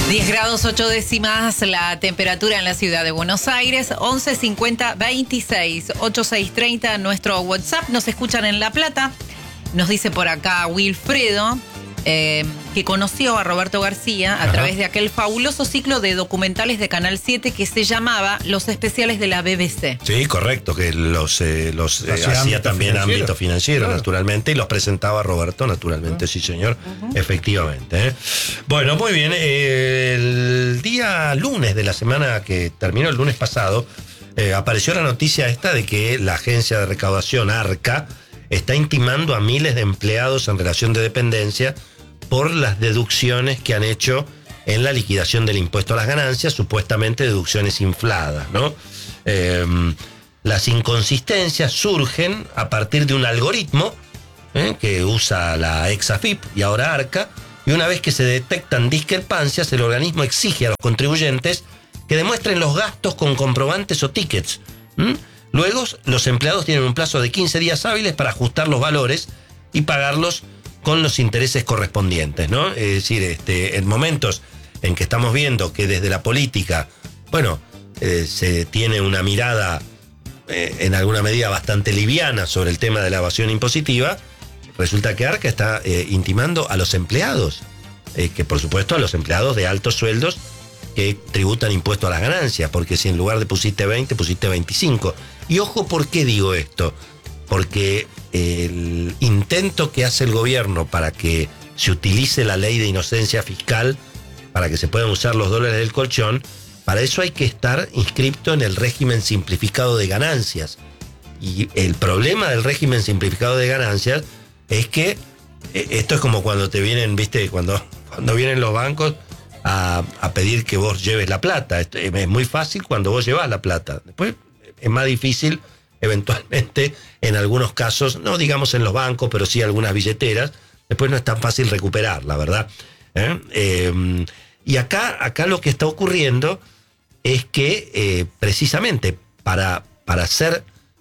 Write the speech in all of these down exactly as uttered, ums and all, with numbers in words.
diez grados ocho décimas la temperatura en la ciudad de Buenos Aires, once cincuenta veintiséis ochenta y seis treinta nuestro WhatsApp. Nos escuchan en La Plata. Nos dice por acá Wilfredo eh, que conoció a Roberto García a Ajá. través de aquel fabuloso ciclo de documentales de Canal siete que se llamaba Los Especiales de la B B C. Sí, correcto, que los, eh, los eh, Hacía hacía ámbito también financiero. ámbito financiero, Claro. naturalmente, y los presentaba Roberto, naturalmente, sí, señor, efectivamente. ¿eh? Bueno, muy bien, eh, el día lunes de la semana que terminó, el lunes pasado, eh, apareció la noticia esta de que la agencia de recaudación ARCA está intimando a miles de empleados en relación de dependencia por las deducciones que han hecho en la liquidación del impuesto a las ganancias, supuestamente deducciones infladas, ¿no? Eh, las inconsistencias surgen a partir de un algoritmo ¿eh? que usa la ex A F I P y ahora ARCA, y una vez que se detectan discrepancias, el organismo exige a los contribuyentes que demuestren los gastos con comprobantes o tickets. ¿Mm? Luego, los empleados tienen un plazo de quince días hábiles para ajustar los valores y pagarlos con los intereses correspondientes, ¿no? Es decir, este, en momentos en que estamos viendo que desde la política, bueno, eh, se tiene una mirada eh, en alguna medida bastante liviana sobre el tema de la evasión impositiva, resulta que ARCA está eh, intimando a los empleados, eh, que por supuesto a los empleados de altos sueldos que tributan impuesto a las ganancias, porque si en lugar de pusiste veinte, pusiste veinticinco. Y ojo, ¿por qué digo esto? Porque el intento que hace el gobierno para que se utilice la ley de inocencia fiscal, para que se puedan usar los dólares del colchón, para eso hay que estar inscripto en el régimen simplificado de ganancias. Y el problema del régimen simplificado de ganancias es que eh, esto es como cuando te vienen, viste, cuando, cuando vienen los bancos a, a pedir que vos lleves la plata. Esto es muy fácil cuando vos llevas la plata. Después es más difícil eventualmente en algunos casos, no digamos en los bancos, pero sí algunas billeteras, después no es tan fácil recuperar, la verdad. ¿Eh? Eh, y acá, acá lo que está ocurriendo es que eh, precisamente para, para hacer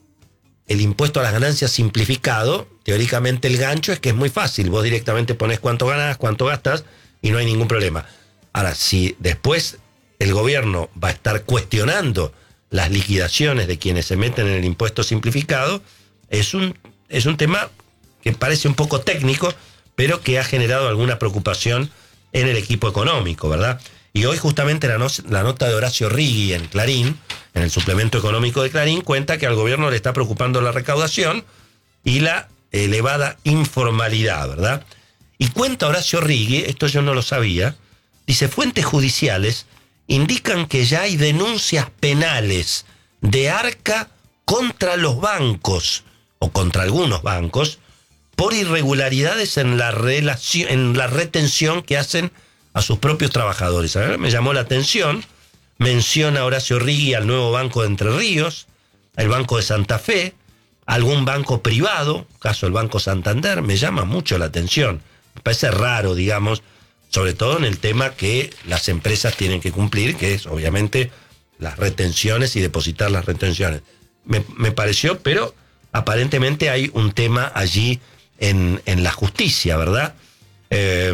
el impuesto a las ganancias simplificado, teóricamente el gancho es que es muy fácil, vos directamente ponés cuánto ganás, cuánto gastas y no hay ningún problema. Ahora, si después el gobierno va a estar cuestionando las liquidaciones de quienes se meten en el impuesto simplificado, es un, es un tema que parece un poco técnico, pero que ha generado alguna preocupación en el equipo económico, ¿verdad? Y hoy justamente la, no, la nota de Horacio Righi en Clarín, en el suplemento económico de Clarín, cuenta que al gobierno le está preocupando la recaudación y la elevada informalidad, ¿verdad? Y cuenta Horacio Righi, esto yo no lo sabía, dice, fuentes judiciales indican que ya hay denuncias penales de ARCA contra los bancos, o contra algunos bancos, por irregularidades en la, relación, en la retención que hacen a sus propios trabajadores. A ver, me llamó la atención, menciona Horacio Righi al nuevo Banco de Entre Ríos, el Banco de Santa Fe, algún banco privado, caso el Banco Santander, me llama mucho la atención. Me parece raro, digamos, sobre todo en el tema que las empresas tienen que cumplir, que es obviamente las retenciones y depositar las retenciones. Me, me pareció, pero aparentemente hay un tema allí en, en la justicia, ¿verdad? Eh,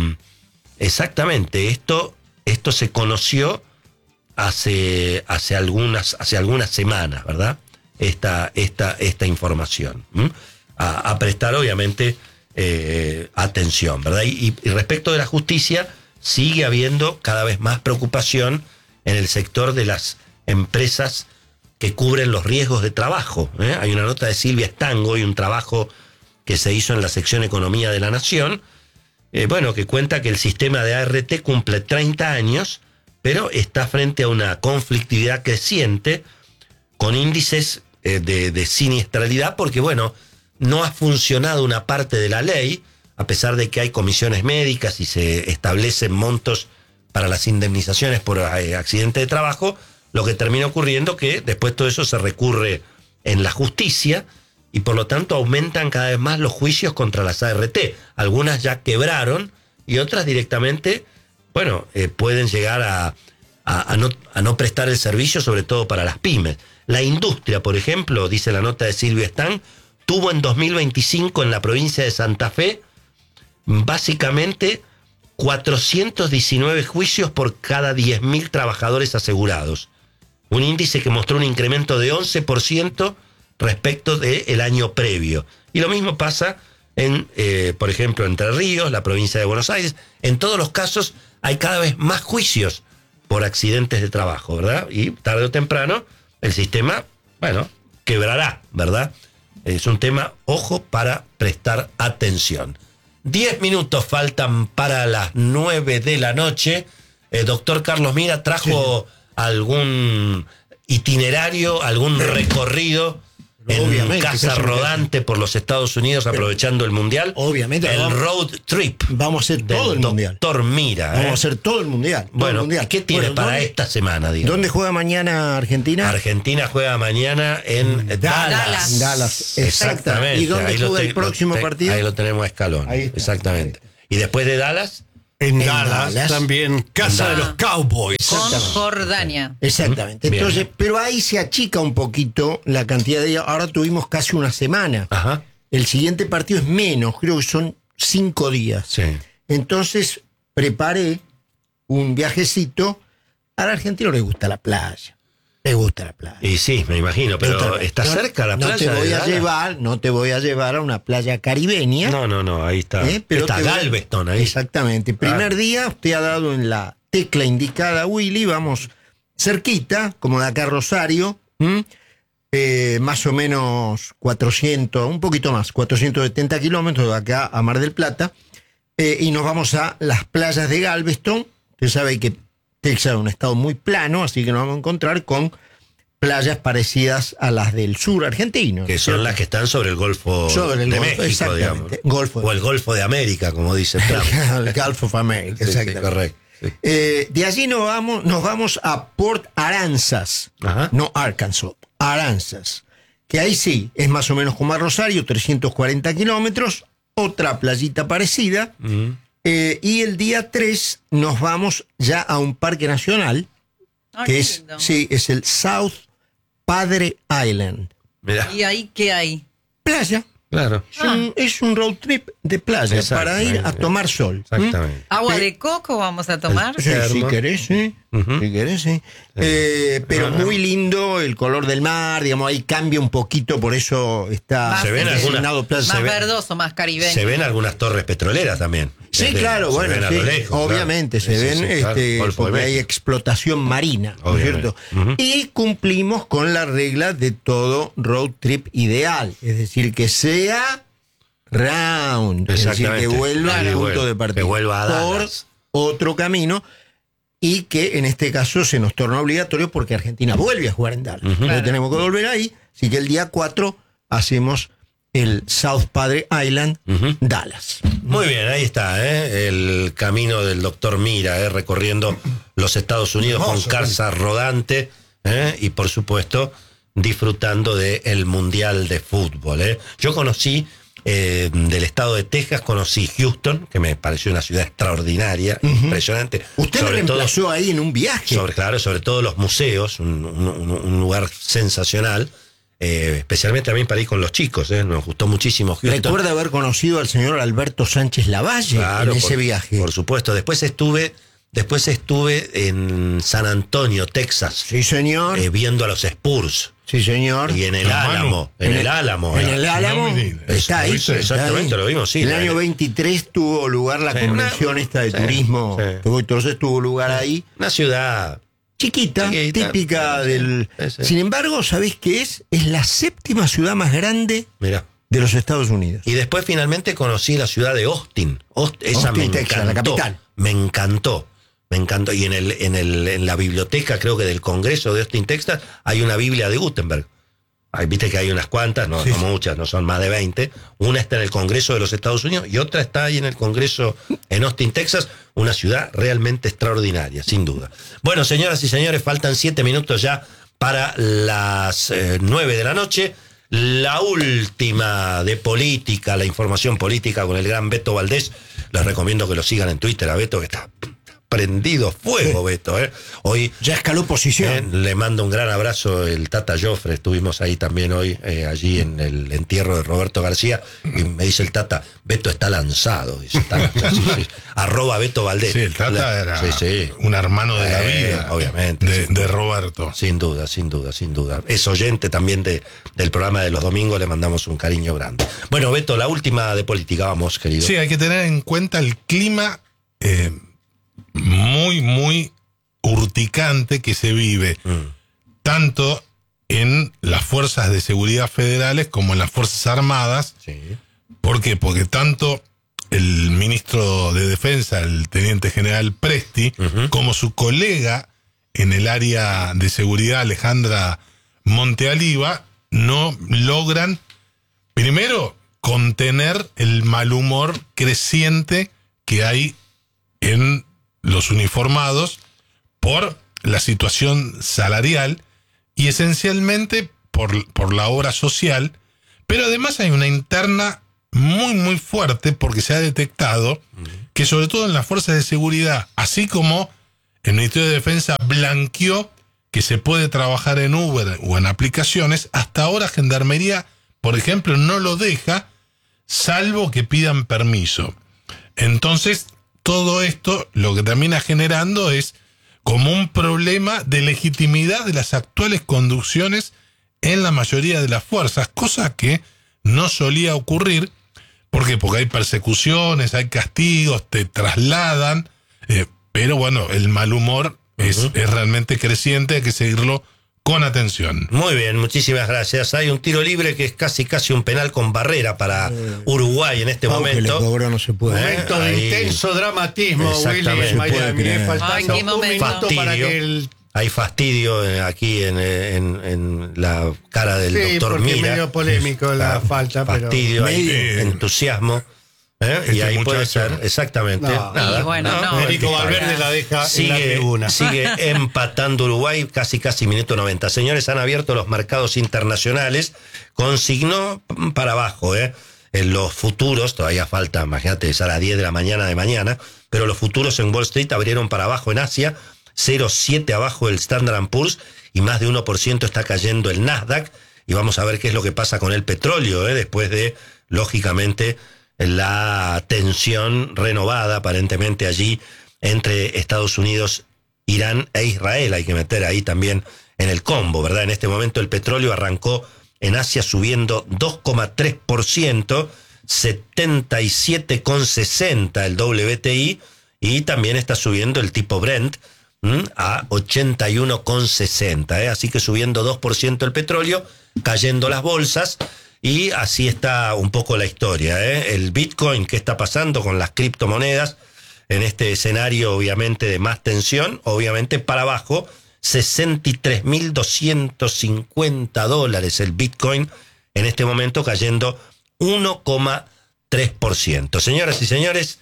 exactamente, esto, esto se conoció hace, hace, algunas, hace algunas semanas, ¿verdad? Esta, esta, esta información. ¿Mm? A, a prestar, obviamente, Eh, atención, ¿verdad? Y, y respecto de la justicia, sigue habiendo cada vez más preocupación en el sector de las empresas que cubren los riesgos de trabajo. ¿eh? Hay una nota de Silvia Estango y un trabajo que se hizo en la sección Economía de la Nación, eh, bueno, que cuenta que el sistema de A R T cumple treinta años, pero está frente a una conflictividad creciente con índices eh, de, de siniestralidad, porque, bueno, no ha funcionado una parte de la ley, a pesar de que hay comisiones médicas y se establecen montos para las indemnizaciones por accidente de trabajo, lo que termina ocurriendo que después todo eso se recurre en la justicia y por lo tanto aumentan cada vez más los juicios contra las A R T. Algunas ya quebraron y otras directamente, bueno, eh, pueden llegar a, a, a, no, a no prestar el servicio, sobre todo para las pymes. La industria, por ejemplo, dice la nota de Silvia Stan, tuvo en dos mil veinticinco en la provincia de Santa Fe básicamente cuatrocientos diecinueve juicios por cada diez mil trabajadores asegurados. Un índice que mostró un incremento de once por ciento respecto del año previo. Y lo mismo pasa en, eh, por ejemplo, Entre Ríos, la provincia de Buenos Aires. En todos los casos hay cada vez más juicios por accidentes de trabajo, ¿verdad? Y tarde o temprano el sistema, bueno, quebrará, ¿verdad? Es un tema, ojo, para prestar atención. Diez minutos faltan para las nueve de la noche. El doctor Carlos Mira trajo sí. algún itinerario, algún recorrido en Obviamente, casa rodante por los Estados Unidos, pero, aprovechando el Mundial. Obviamente. El vamos, road trip. Vamos a hacer todo el Mundial. Doctor Mira. Vamos ¿eh? a hacer todo el Mundial. Todo bueno, el mundial. ¿qué tiene bueno, para ¿dónde, esta semana? Digamos? ¿Dónde juega mañana Argentina? Argentina juega mañana en Dallas. Dallas. Dallas. Exactamente. ¿Y dónde ahí juega te, el próximo te, partido? Ahí lo tenemos a escalón. Exactamente. Y después de Dallas... En, en Dallas, Dallas también casa Ah. de los Cowboys. Con Jordania. Exactamente. Bien. Entonces, pero ahí se achica un poquito la cantidad de días. Ahora tuvimos casi una semana. Ajá. El siguiente partido es menos, creo que son cinco días. Sí. Entonces, preparé un viajecito. Al argentino le gusta la playa. Le gusta la playa. Y sí, me imagino, pero Entonces, ¿está no, cerca la playa? No te voy de a Dallas? llevar, no te voy a llevar a una playa caribeña. No, no, no, ahí está. ¿eh? Pero está te voy- Galveston ahí. Exactamente. Primer Ah. día, usted ha dado en la tecla indicada, Willy. Vamos cerquita, como de acá a Rosario. ¿m? Eh, más o menos cuatrocientos, un poquito más, cuatrocientos setenta kilómetros de acá a Mar del Plata. Eh, y nos vamos a las playas de Galveston. Usted sabe que Texas es un estado muy plano, así que nos vamos a encontrar con playas parecidas a las del sur argentino. Que son ¿cierto? las que están sobre el Golfo Sobre el de Golfo, México, exactamente. digamos. Golfo de o el Golfo de América, como dice Trump. El Gulf of America, Sí, sí, exactamente. correcto. Sí. Eh, de allí nos vamos, nos vamos a Port Aransas, Ajá. no Arkansas, Aransas, que ahí sí, es más o menos como a Rosario, trescientos cuarenta kilómetros, otra playita parecida, Mm. eh, y el día tres nos vamos ya a un parque nacional, Ah, que qué es, lindo. sí, es el South Padre Island. Mirá, ¿Y ahí qué hay? Playa, claro. es, un, es un road trip de playa Exacto, para ir a eh, tomar sol. ¿Mm? Exactamente. ¿Agua Eh, de coco vamos a tomar? Sí, Termo. si querés, sí. Ujú. Si querés, sí. Eh, pero muy lindo el color del mar, digamos, ahí cambia un poquito, por eso está Más- Se ven designado playa. Más Se ve- verdoso, más caribeño. Se ven algunas torres petroleras también. Sí, Desde- claro, se bueno, ven a sí, lo lejos, claro. obviamente se Sí, ven, sí, claro, este, Golfo de porque hay México. explotación marina, ¿no es Obviamente. cierto? Ujú. Y cumplimos con la regla de todo road trip ideal, es decir, que sea round, es decir, que Exactamente. vuelva Claro. al Que punto vuelva- de partida que vuelva a por Dallas. otro camino, y que en este caso se nos torna obligatorio porque Argentina vuelve a jugar en Dallas. Entonces Claro. tenemos que volver ahí, así que el día cuatro hacemos el South Padre Island, Ujú. Dallas. Muy bien, ahí está, ¿eh? El camino del doctor Mira, ¿eh? Recorriendo los Estados Unidos Hermoso, con casa rodante, ¿eh? Y por supuesto disfrutando del Mundial de Fútbol, ¿eh? Yo conocí, eh, del estado de Texas, conocí Houston, que me pareció una ciudad extraordinaria, impresionante. Usted me sobre todo, reemplazó ahí en un viaje. sobre, claro, sobre todo los museos, un, un- un lugar sensacional, eh, especialmente también para ir con los chicos, ¿eh? Nos gustó muchísimo Houston. Recuerda haber conocido al señor Alberto Sánchez Lavalle Claro, en ese por, viaje. Por supuesto. Después estuve, después estuve en San Antonio, Texas, Sí, señor. eh, viendo a los Spurs. Sí, señor. Y en el Hermano, Álamo, en, el Álamo. En eh. el Álamo. No me digas. Está ahí. Eso, está exactamente, ahí. lo vimos, sí. El La- año veintitrés tuvo lugar la Sí, convención una- esta de sí, turismo. sí. Que fue- entonces tuvo lugar ahí. Una ciudad. Chiquita, Chiquita, típica sí, del... sí, sí. Sin embargo, ¿sabés qué es? Es la séptima ciudad más grande Mira. de los Estados Unidos. Y después finalmente conocí la ciudad de Austin. Aust- esa Austin, me Texas, encantó. la capital. Me encantó. Me encantó. Y en, el, en, el, en la biblioteca, creo que del Congreso de Austin, Texas, hay una Biblia de Gutenberg. Ay, viste que hay unas cuantas, no, Sí, no sí. muchas, no son más de veinte. Una está en el Congreso de los Estados Unidos y otra está ahí en el Congreso en Austin, Texas. Una ciudad realmente extraordinaria, sin duda. Bueno, señoras y señores, faltan siete minutos ya para las eh, nueve de la noche. La última de política, la información política con el gran Beto Valdés. Les recomiendo que lo sigan en Twitter a Beto, que está prendido fuego, Beto. ¿eh? Hoy ya escaló posición. Eh, le mando un gran abrazo el Tata Joffre. Estuvimos ahí también hoy, eh, allí en el entierro de Roberto García. Y me dice el Tata, Beto está lanzado. Dice, está, sí, sí. Arroba Beto Valdés. Sí, el Tata era sí, sí. un hermano de la Eh, vida. obviamente. De, de Roberto. Sin duda, sin duda, sin duda. Es oyente también de, del programa de los domingos. Le mandamos un cariño grande. Bueno, Beto, la última de política. Vamos, querido. Sí, hay que tener en cuenta el clima eh, muy, muy urticante que se vive, mm. tanto en las fuerzas de seguridad federales como en las Fuerzas Armadas. Sí. ¿Por qué? Porque tanto el ministro de Defensa, el teniente general Presti, uh-huh. como su colega en el área de seguridad, Alejandra Montealiva, no logran, primero, contener el mal humor creciente que hay en los uniformados por la situación salarial y esencialmente por, por la obra social, pero además hay una interna muy muy fuerte porque se ha detectado uh-huh. que sobre todo en las fuerzas de seguridad, así como el Ministerio de Defensa blanqueó que se puede trabajar en Uber o en aplicaciones, hasta ahora Gendarmería, por ejemplo, no lo deja, salvo que pidan permiso. Entonces, todo esto lo que termina generando es como un problema de legitimidad de las actuales conducciones en la mayoría de las fuerzas, cosa que no solía ocurrir. ¿Por qué? Porque hay persecuciones, hay castigos, te trasladan, eh, pero bueno, el mal humor uh-huh. es, es realmente creciente, hay que seguirlo con atención. Muy bien, muchísimas gracias. Hay un tiro libre que es casi casi un penal con barrera para eh, Uruguay en este momento. Que le cobró, no se puede. ¿Eh? Momento de Ahí. Intenso dramatismo, Willy, Miami, faltando Ay, un minuto para que el... Hay fastidio eh, aquí en, en, en la cara del sí, doctor Mira. Sí, es medio polémico la ah, falta, fastidio, pero... hay entusiasmo. ¿Eh? Este y ahí muchacho, puede ser, exactamente. No, nada, y bueno, no, no, Federico Valverde la deja sigue, en la tribuna. Sigue empatando Uruguay, casi casi minuto noventa. Señores, han abierto los mercados internacionales, consignó para abajo, ¿eh? En los futuros, todavía falta, imagínate, es a las diez de la mañana de mañana, pero los futuros en Wall Street abrieron para abajo en Asia, cero coma siete abajo el Standard and Poor's, y más de uno por ciento está cayendo el Nasdaq, y vamos a ver qué es lo que pasa con el petróleo, ¿eh? Después de, lógicamente, la tensión renovada aparentemente allí entre Estados Unidos, Irán e Israel. Hay que meter ahí también en el combo, ¿verdad? En este momento el petróleo arrancó en Asia subiendo dos coma tres por ciento, setenta y siete coma sesenta el W T I, y también está subiendo el tipo Brent ¿m? a ochenta y uno coma sesenta, ¿eh? Así que subiendo dos por ciento el petróleo, cayendo las bolsas. Y así está un poco la historia, ¿eh? El Bitcoin, ¿qué está pasando con las criptomonedas? En este escenario, obviamente, de más tensión, obviamente para abajo, sesenta y tres mil doscientos cincuenta dólares el Bitcoin, en este momento cayendo uno coma tres por ciento. Señoras y señores,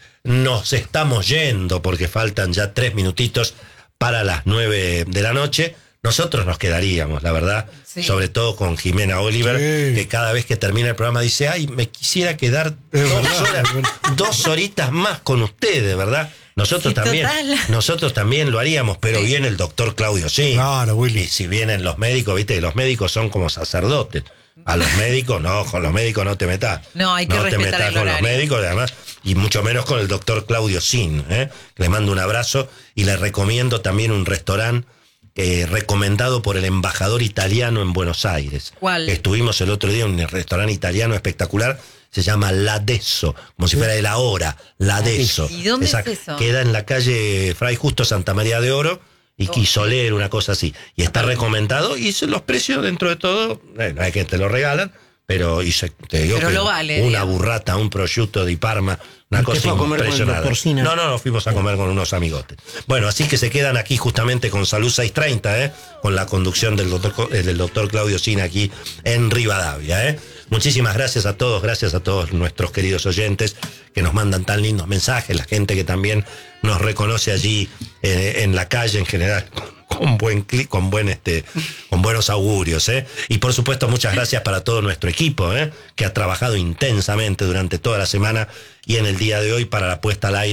nos estamos yendo porque faltan ya tres minutitos para las nueve de la noche. Nosotros nos quedaríamos, la verdad, sí. sobre todo con Jimena Oliver, sí. que cada vez que termina el programa dice, ay, me quisiera quedar dos, horas, dos horitas más con ustedes, ¿verdad? Nosotros sí, también total. nosotros también lo haríamos, pero sí. viene el doctor Claudio Sin. Claro, Willy. Y si vienen los médicos, viste que los médicos son como sacerdotes. A los médicos, no, con los médicos no te metas. No, hay que no respetar te metas el con horario. los médicos, además, y mucho menos con el doctor Claudio Sin, ¿eh? Le mando un abrazo y le recomiendo también un restaurante Eh, recomendado por el embajador italiano en Buenos Aires. ¿Cuál? Estuvimos el otro día en un restaurante italiano espectacular, se llama L'Adesso, como si fuera de la hora, L'Adesso. ¿Y dónde Esa, es eso? Queda en la calle Fray Justo Santa María de Oro y oh. Quisoler, una cosa así. Y está recomendado, y los precios dentro de todo, eh, no hay que te lo regalan, pero y se, te digo pero que lo vale, una digamos. burrata, un prosciutto di Parma, una cosa impresionante. No, no, no, fuimos a comer con unos amigotes. Bueno, así que se quedan aquí justamente con Salud seiscientos treinta, ¿eh? Con la conducción del doctor, del doctor Claudio Sin aquí en Rivadavia, ¿eh? Muchísimas gracias a todos, gracias a todos nuestros queridos oyentes que nos mandan tan lindos mensajes, la gente que también nos reconoce allí eh, en la calle en general, con buen clic, con buen este, con buenos augurios, ¿eh? Y por supuesto muchas gracias para todo nuestro equipo, ¿eh? Que ha trabajado intensamente durante toda la semana y en el día de hoy para la puesta al aire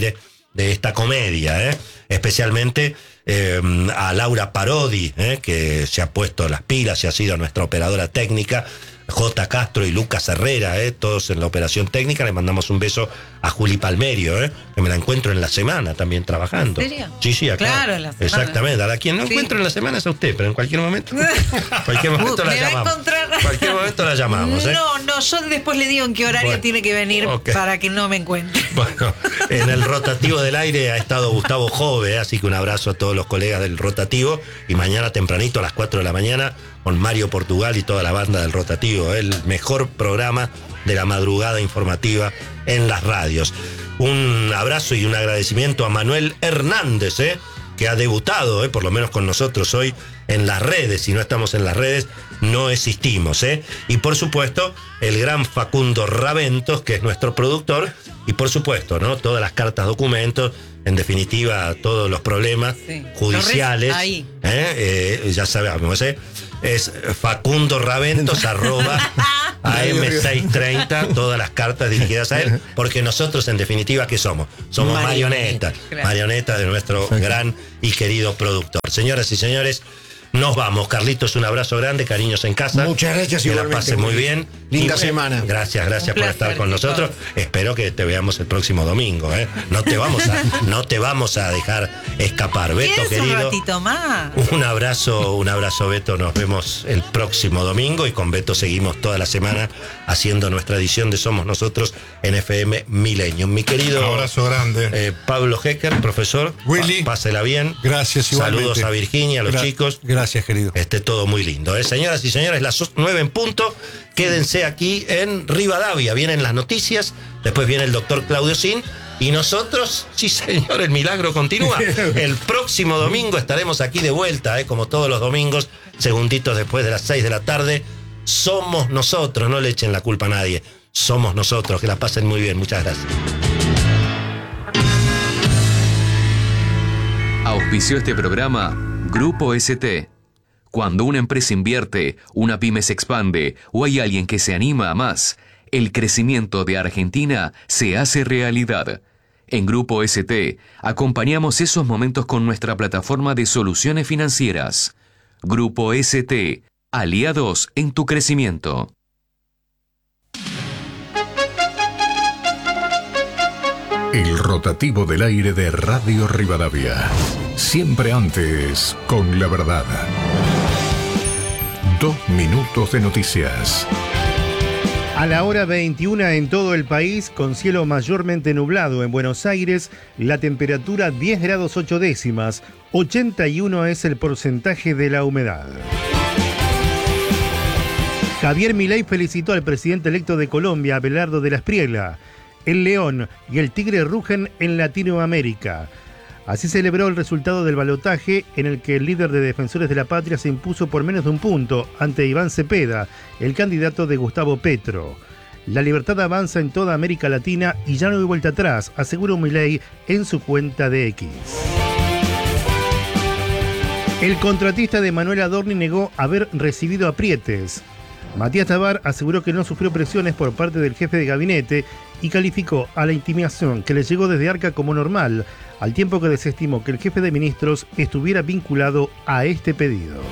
de esta comedia, ¿eh? Especialmente eh, a Laura Parodi, ¿eh? que se ha puesto las pilas y ha sido nuestra operadora técnica, J. Castro y Lucas Herrera, ¿eh? todos en la operación técnica. Le mandamos un beso a Juli Palmerio, ¿eh? que me la encuentro en la semana también trabajando. ¿En serio? Sí, sí, acá. Claro, en la semana. Exactamente. A quien no Sí. encuentro en la semana es a usted, pero en cualquier momento, cualquier momento Uh, la me va a llamamos. encontrar. Cualquier momento la llamamos. ¿eh? No, no, yo después le digo en qué horario Bueno, tiene que venir ok. para que no me encuentre. Bueno, en el rotativo del aire ha estado Gustavo Jove, así que un abrazo a todos los colegas del rotativo. Y mañana tempranito a las cuatro de la mañana con Mario Portugal y toda la banda del rotativo, el mejor programa de la madrugada informativa en las radios. Un abrazo y un agradecimiento a Manuel Hernández, ¿eh? que ha debutado, ¿eh? por lo menos con nosotros hoy, en las redes. Si no estamos en las redes, no existimos. ¿eh? Y por supuesto, el gran Facundo Raventos, que es nuestro productor, y por supuesto, ¿no? todas las cartas, documentos, en definitiva, todos los problemas Sí. judiciales. Los res- ahí. ¿eh? Eh, ya sabemos, ¿eh? es Facundo Raventos arroba A M seiscientos treinta, todas las cartas dirigidas a él, porque nosotros en definitiva ¿qué somos? Somos marionetas, Claro. marionetas de nuestro gran y querido productor. Señoras y señores, nos vamos. Carlitos, un abrazo grande, cariños en casa. Muchas gracias, Que la igualmente, pase muy Willy. bien. Linda Y, semana. Gracias, gracias Un por estar placer, con nosotros. chicos. Espero que te veamos el próximo domingo, ¿eh? No te vamos a, no te vamos a dejar escapar, Beto, Quédense un querido. ratito más. Un abrazo, un abrazo, Beto. Nos vemos el próximo domingo y con Beto seguimos toda la semana haciendo nuestra edición de Somos Nosotros en F M Millennium. Mi querido Abrazo grande. eh, Pablo Hecker, profesor, Willy. pa- pásela bien. Gracias, igualmente. Saludos a Virginia, a los Gra- chicos. Gracias, querido. Esté todo muy lindo. ¿eh? Señoras y señores, las nueve en punto. Quédense aquí en Rivadavia. Vienen las noticias, después viene el doctor Claudio Sin. Y nosotros, sí señor, el milagro continúa. El próximo domingo estaremos aquí de vuelta, ¿eh? como todos los domingos, segunditos después de las seis de la tarde. Somos nosotros, no le echen la culpa a nadie. Somos nosotros, que la pasen muy bien. Muchas gracias. Auspició este programa Grupo S T. Cuando una empresa invierte, una pyme se expande o hay alguien que se anima a más, el crecimiento de Argentina se hace realidad. En Grupo S T acompañamos esos momentos con nuestra plataforma de soluciones financieras. Grupo S T, aliados en tu crecimiento. El rotativo del aire de Radio Rivadavia. Siempre antes, con la verdad. Dos minutos de noticias. A la hora veintiuna en todo el país, con cielo mayormente nublado en Buenos Aires, la temperatura diez grados ocho décimas, ochenta y uno es el porcentaje de la humedad. Javier Milei felicitó al presidente electo de Colombia, Abelardo de la Espriella. El león y el tigre rugen en Latinoamérica. Así celebró el resultado del balotaje en el que el líder de Defensores de la Patria se impuso por menos de un punto ante Iván Cepeda, el candidato de Gustavo Petro. La libertad avanza en toda América Latina y ya no hay vuelta atrás, aseguró Milei en su cuenta de X. El contratista de Manuel Adorni negó haber recibido aprietes. Matías Tabar aseguró que no sufrió presiones por parte del jefe de gabinete y calificó a la intimidación que le llegó desde Arca como normal, al tiempo que desestimó que el jefe de ministros estuviera vinculado a este pedido.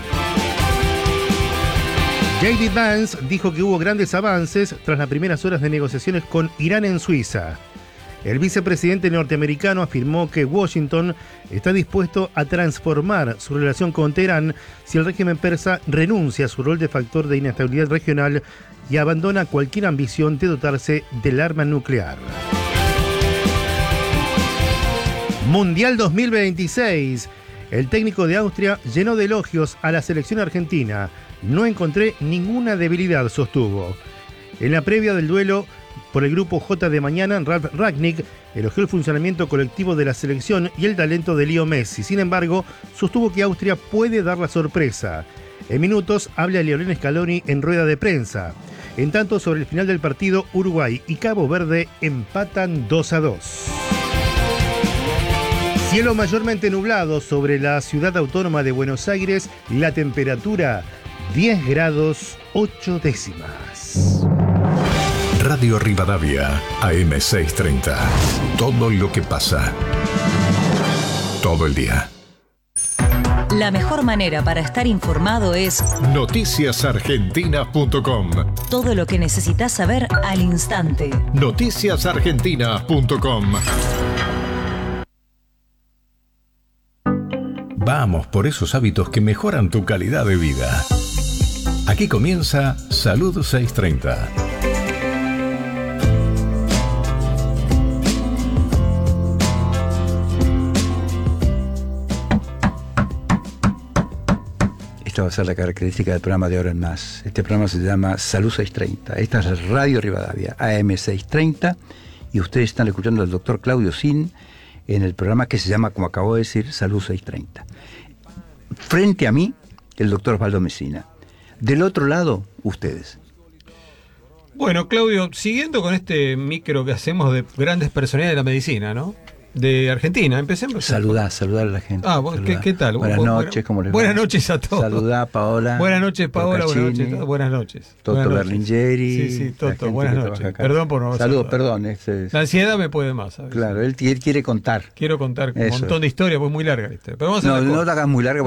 J D Vance dijo que hubo grandes avances tras las primeras horas de negociaciones con Irán en Suiza. El vicepresidente norteamericano afirmó que Washington está dispuesto a transformar su relación con Teherán si el régimen persa renuncia a su rol de factor de inestabilidad regional y abandona cualquier ambición de dotarse del arma nuclear. Mundial dos mil veintiséis. El técnico de Austria llenó de elogios a la selección argentina. No encontré ninguna debilidad, sostuvo. En la previa del duelo por el grupo J de mañana, Ralf Rangnick elogió el funcionamiento colectivo de la selección y el talento de Leo Messi. Sin embargo, sostuvo que Austria puede dar la sorpresa. En minutos habla Lionel Scaloni en rueda de prensa. En tanto, sobre el final del partido, Uruguay y Cabo Verde empatan dos a dos. Cielo mayormente nublado sobre la ciudad autónoma de Buenos Aires, la temperatura diez grados ocho décimas. Radio Rivadavia, A M seiscientos treinta. Todo lo que pasa. todo el día. La mejor manera para estar informado es noticias argentinas punto com. Todo lo que necesitas saber al instante. noticias argentinas punto com. Vamos por esos hábitos que mejoran tu calidad de vida. Aquí comienza Salud seiscientos treinta. Esta va a ser la característica del programa de ahora en más. Este programa se llama Salud seiscientos treinta. Esta es Radio Rivadavia, A M seiscientos treinta, y ustedes están escuchando al doctor Claudio Sin en el programa que se llama, como acabo de decir, Salud seiscientos treinta. Frente a mí, el doctor Osvaldo Mesina. Del otro lado, ustedes. Bueno, Claudio, siguiendo con este micro que hacemos de grandes personalidades de la medicina, ¿no? De Argentina, empecemos. Saludá, saludar a la gente. Ah, ¿qué, ¿qué tal? Buenas Bu- noches, ¿cómo les va? Buenas noches a todos. Saludá, Paola. Buenas noches, Paola. Buenas Procaccini, noches. Buenas noches. Toto Buenas noches. Berlingeri. Sí, sí, la Toto, gente buenas que noches. trabaja acá. Perdón por no haber Saludos, saludado. perdón. Este es- La ansiedad me puede más, ¿sabes? Claro, él, él quiere contar. Quiero contar un Eso. montón de historias, pues muy larga la historia. Pero vamos a No, hacer no cosas. la hagas muy larga.